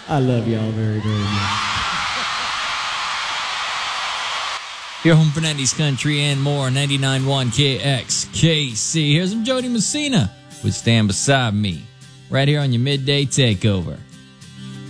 I love y'all very, very much. Your home for 90s country and more, 99.1 KXKC. Here's some Jody Messina with Stand Beside Me, right here on your Midday Takeover.